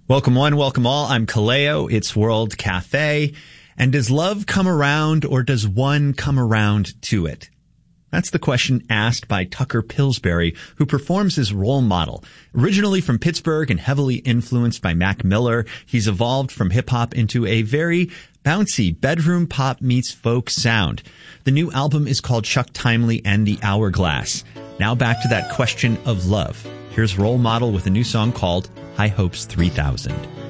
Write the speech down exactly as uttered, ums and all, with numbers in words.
Welcome one, welcome all. I'm Kaleo. It's World Cafe. And does love come around, or does one come around to it? That's the question asked by Tucker Pillsbury, who performs as Role Model. Originally from Pittsburgh and heavily influenced by Mac Miller, he's evolved from hip-hop into a very bouncy bedroom pop meets folk sound. The new album is called Chuck Timely and the Hourglass. Now back to that question of love. Here's Role Model with a new song called High Hopes three thousand.